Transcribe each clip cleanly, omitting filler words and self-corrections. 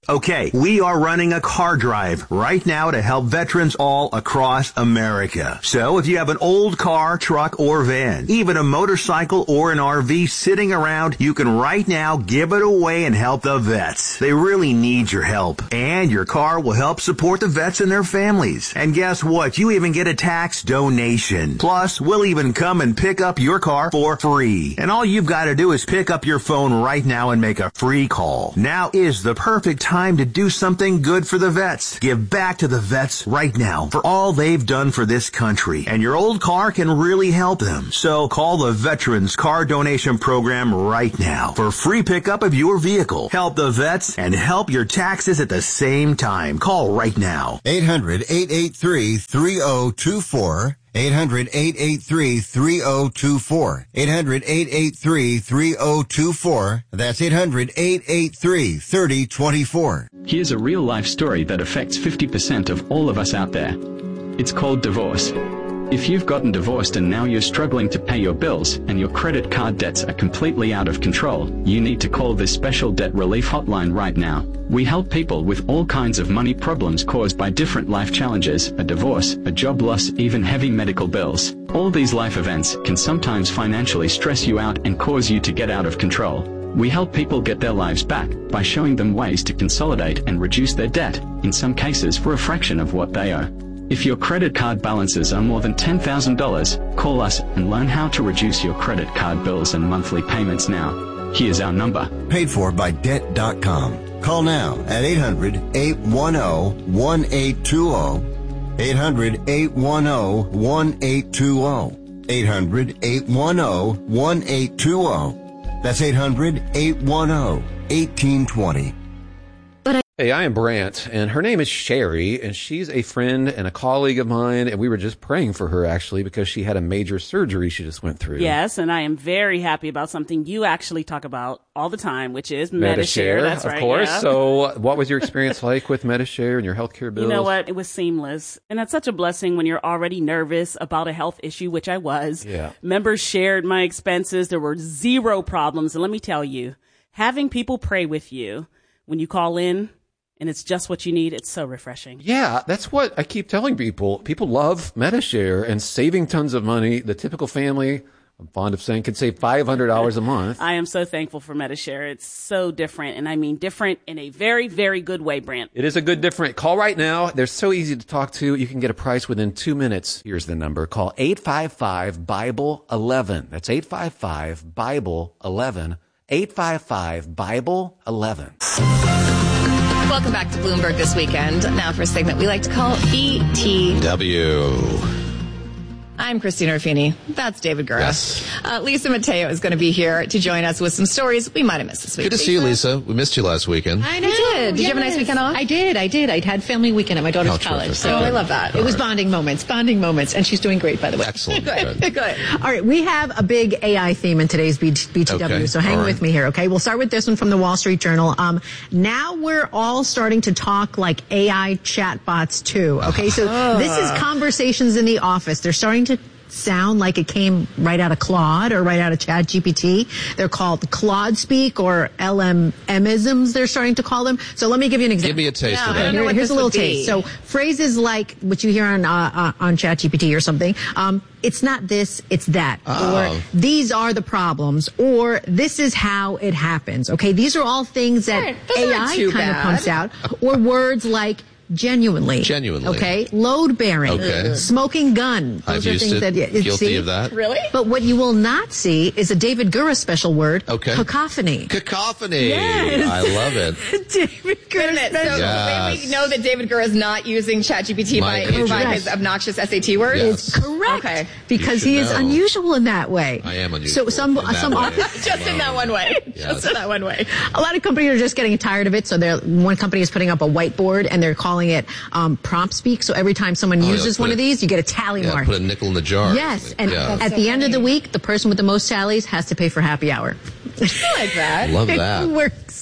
Okay, we are running a car drive right now to help veterans all across America. So if you have an old car, truck, or van, even a motorcycle or an RV sitting around, you can right now give it away and help the vets. They really need your help. And your car will help support the vets and their families. And guess what? You even get a tax donation. Plus, we'll even come and pick up your car for free. And all you've got to do is pick up your phone right now and make a free call. Now is the perfect time to do something good for the vets. Give back to the vets right now for all they've done for this country. And your old car can really help them. So call the Veterans Car Donation Program right now for free pickup of your vehicle. Help the vets and help your taxes at the same time. Call right now. 800-883-3024. 800-883-3024. 800-883-3024. That's 800-883-3024. Here's a real-life story that affects 50% of all of us out there. It's called divorce. If you've gotten divorced and now you're struggling to pay your bills and your credit card debts are completely out of control, you need to call this special debt relief hotline right now. We help people with all kinds of money problems caused by different life challenges, a divorce, a job loss, even heavy medical bills. All these life events can sometimes financially stress you out and cause you to get out of control. We help people get their lives back by showing them ways to consolidate and reduce their debt, in some cases for a fraction of what they owe. If your credit card balances are more than $10,000, call us and learn how to reduce your credit card bills and monthly payments now. Here's our number. Paid for by Debt.com. Call now at 800-810-1820. 800-810-1820. 800-810-1820. That's 800-810-1820. Hey, I am Brant, and her name is Sherry, and she's a friend and a colleague of mine, and we were just praying for her, actually, because she had a major surgery she just went through. Yes, and I am very happy about something you actually talk about all the time, which is Medi-Share. That's right. Of course. Yeah. So what was your experience like with Medi-Share and your healthcare bills? You know what? It was seamless. And that's such a blessing when you're already nervous about a health issue, which I was. Yeah. Members shared my expenses. There were zero problems. And let me tell you, having people pray with you when you call in, and it's just what you need, it's so refreshing. Yeah, that's what I keep telling people. People love Medi-Share and saving tons of money. The typical family, I'm fond of saying, can save $500 a month. I am so thankful for Medi-Share. It's so different, and I mean different in a very, very good way, Brant. It is a good different. Call right now. They're so easy to talk to. You can get a price within 2 minutes. Here's the number. Call 855-BIBLE-11. That's 855-BIBLE-11. 855-BIBLE-11. Welcome back to Bloomberg This Weekend. Now for a segment we like to call BTW. I'm Christina Ruffini. That's David Gura. Yes. Lisa Mateo is going to be here to join us with some stories we might have missed this week. Good to see you, Lisa. We missed you last weekend. I know. You did. Did you have a nice weekend off? I did. I'd had family weekend at my daughter's college. So I love that. It was bonding moments. And she's doing great, by the way. Excellent. Good. All right. We have a big AI theme in today's BTW. Okay. So hang with me here. Okay. We'll start with this one from the Wall Street Journal. Now we're all starting to talk like AI chatbots too. Okay. So this is conversations in the office. They're starting to sound like it came right out of Claude or right out of ChatGPT. They're called Claude Speak or LMMisms, they're starting to call them. So let me give you an example. Give me a taste of that. Here's a little taste. So phrases like what you hear on ChatGPT or something. It's not this, it's that. Or these are the problems. Or this is how it happens. Okay, these are all things that AI kind of pumps out. Or words like genuinely. Okay. Load bearing. Okay. Smoking gun. I've used it. Guilty of that. Really? But what you will not see is a David Gura special word. Okay. Cacophony. Cacophony. Yes. I love it. David Gura special. So the way we know that David Gura is not using ChatGPT by his obnoxious SAT word? Yes. It's correct. Okay. Because he is unusual in that way. I am unusual. So some Just in that one way. Yes. Just in that one way. A lot of companies are just getting tired of it. So one company is putting up a whiteboard and they're calling it prompt speak. So every time someone uses one of these, you get a tally mark. Put a nickel in the jar. Yes. And at the end of the week, the person with the most tallies has to pay for happy hour. I like that. Love that. It works.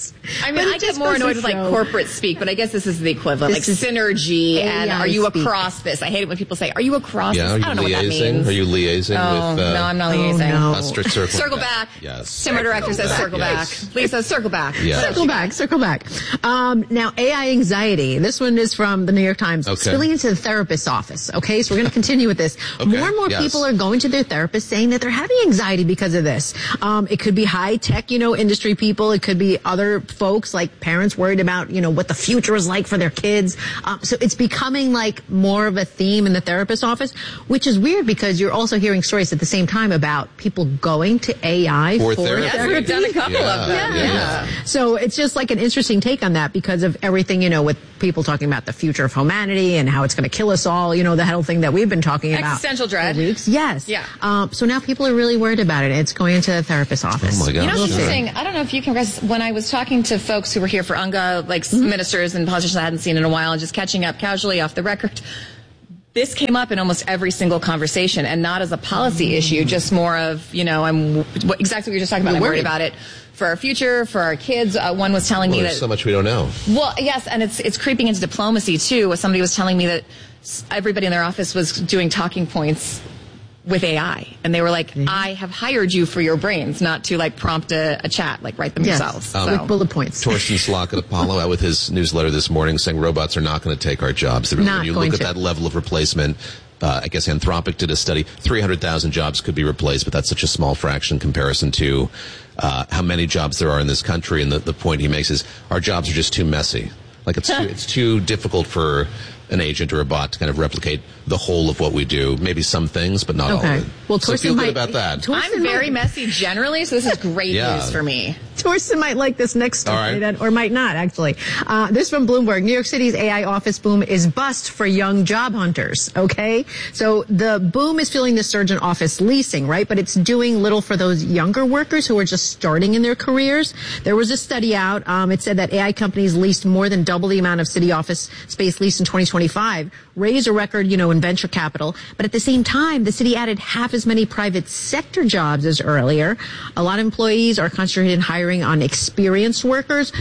this. I mean, I get more annoyed with like corporate speak, but I guess this is the equivalent, like synergy and are you across this? I hate it when people say, are you across this? I don't know what that means. Are you liaising with... no, I'm not liaising. A strict circle. Circle back. Yes. Simmer director says circle back. Lisa, circle back. Yes. Circle back. Now, AI anxiety. This one is from the New York Times. Okay. Spilling into the therapist's office. Okay, so we're going to continue with this. More and more people are going to their therapist saying that they're having anxiety because of this. It could be high-tech, industry people. It could be other folks, like parents worried about, what the future is like for their kids. So it's becoming like more of a theme in the therapist's office, which is weird because you're also hearing stories at the same time about people going to AI for therapy. Yes, we've done a couple of them. Yeah. So it's just like an interesting take on that because of everything, with people talking about the future of humanity and how it's going to kill us all, the whole thing that we've been talking about. Existential dread. For weeks. Yes. Yeah. So now people are really worried about it. It's going into the therapist's office. Oh my God. What's interesting? I don't know if you can guess. When I was talking to folks who were here for UNGA, like ministers and politicians I hadn't seen in a while, and just catching up casually off the record, this came up in almost every single conversation, and not as a policy issue, just more of, exactly what you were just talking about. I'm worried about it for our future, for our kids. One was telling me that there's so much we don't know. Well, yes, and it's creeping into diplomacy too. Somebody was telling me that everybody in their office was doing talking points with AI, and they were like, I have hired you for your brains, not to like prompt a chat, like write them yourselves. With bullet points. Torsten Slok at Apollo out with his newsletter this morning saying robots are not going to take our jobs. When you look at that level of replacement, I guess Anthropic did a study, 300,000 jobs could be replaced, but that's such a small fraction in comparison to how many jobs there are in this country. And the point he makes is our jobs are just too messy. Like it's too difficult for an agent or a bot to kind of replicate the whole of what we do. Maybe some things, but not all of it. Well, so feel good about that. I'm very messy generally, so this is great news for me. Torsten might like this next story, or might not, actually. This from Bloomberg. New York City's AI office boom is bust for young job hunters, okay? So the boom is fueling the surge in office leasing, right? But it's doing little for those younger workers who are just starting in their careers. There was a study out. It said that AI companies leased more than double the amount of city office space leased in 2025, raised a record, in venture capital. But at the same time, the city added half as many private sector jobs as earlier. A lot of employees are concentrated in hiring on experienced workers.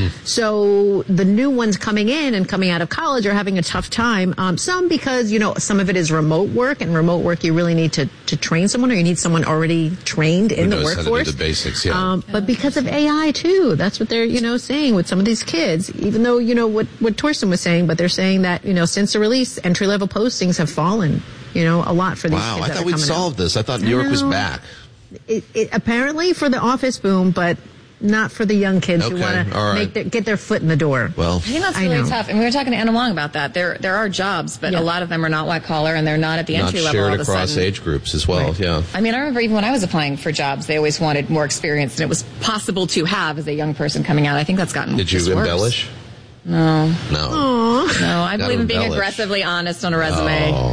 So the new ones coming in and coming out of college are having a tough time. Some because, some of it is remote work, and remote work you really need to train someone, or you need someone already trained in the workforce. How to do the basics, but because of AI too, that's what they're, saying with some of these kids, even though, what Torsten was saying, but they're saying that, since the release, entry-level postings have fallen, a lot for these kids. Wow, I thought we'd solved this. I thought New York was back. It apparently for the office boom, but not for the young kids who want to get their foot in the door. Well, I think that's really tough. And we were talking to Anna Long about that. There are jobs, but a lot of them are not white collar, and they're not at the entry level. Not shared across age groups as well. Yeah. I mean, I remember even when I was applying for jobs, they always wanted more experience than it was possible to have as a young person coming out. I think that's gotten. Did you embellish? No. No. No, I believe in being aggressively honest on a resume. Oh.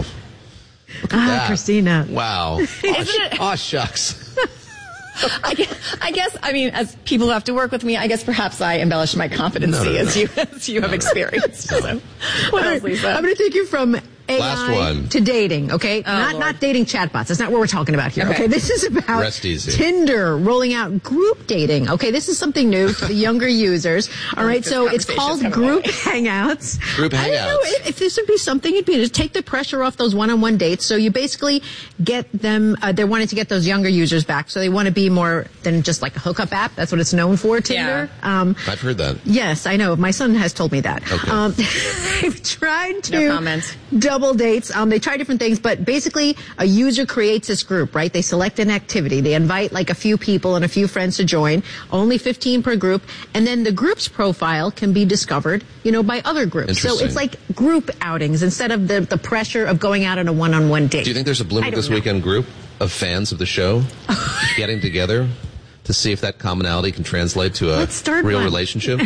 Christina. Wow. Oh, shucks. I guess, as people who have to work with me, I guess perhaps I embellish my competency as you have experienced. So, what else, Lisa? I'm going to take you from AI to dating, okay? Not dating chatbots. That's not what we're talking about here, okay? This is about Tinder rolling out group dating, okay? This is something new for the younger users, all right? So it's called Group Hangouts. Group Hangouts. I don't know if this would be something, it'd be to take the pressure off those one-on-one dates. So you basically get them, they're wanting to get those younger users back. So they want to be more than just like a hookup app. That's what it's known for, Tinder. Yeah. I've heard that. Yes, I know. My son has told me that. Okay. They've tried to double dates. They try different things, but basically a user creates this group, right? They select an activity. They invite like a few people and a few friends to join, only 15 per group. And then the group's profile can be discovered, by other groups. So it's like group outings instead of the pressure of going out on a one-on-one date. Do you think there's a Bloomberg This Weekend group of fans of the show getting together to see if that commonality can translate to a real relationship?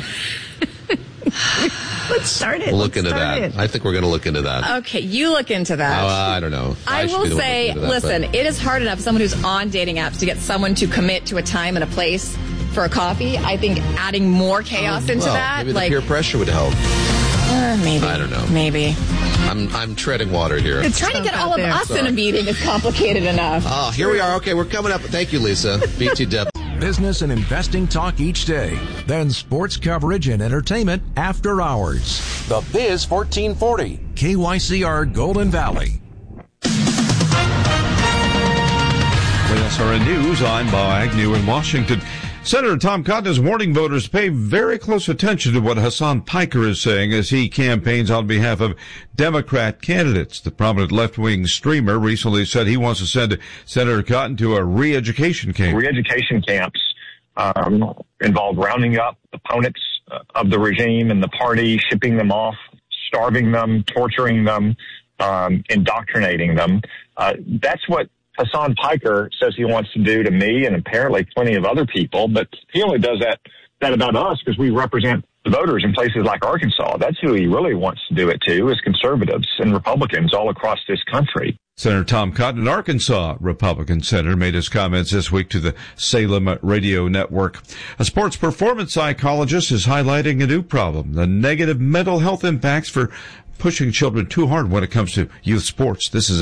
Let's start it. We'll look into that. I think we're going to look into that. Okay, you look into that. I don't know. I will say, listen, it is hard enough for someone who's on dating apps to get someone to commit to a time and a place for a coffee. I think adding more chaos into that, maybe the peer pressure would help. Maybe. I don't know. Maybe. I'm treading water here. It's trying to get all of us in a meeting is complicated enough. Oh, here we are. Okay, we're coming up. Thank you, Lisa. BTW. business and investing talk each day. Then sports coverage and entertainment after hours. The Biz 1440, KYCR Golden Valley. SRN News, I'm Bob Agnew in Washington. Senator Tom Cotton is warning voters to pay very close attention to what Hasan Piker is saying as he campaigns on behalf of Democrat candidates. The prominent left-wing streamer recently said he wants to send Senator Cotton to a re-education camp. Re-education camps involve rounding up opponents of the regime and the party, shipping them off, starving them, torturing them, indoctrinating them. That's what Hasan Piker says he wants to do to me and apparently plenty of other people, but he only does that about us because we represent the voters in places like Arkansas. That's who he really wants to do it to, is conservatives and Republicans all across this country. Senator Tom Cotton, an Arkansas Republican senator, made his comments this week to the Salem Radio Network. A sports performance psychologist is highlighting a new problem, the negative mental health impacts for pushing children too hard when it comes to youth sports. This is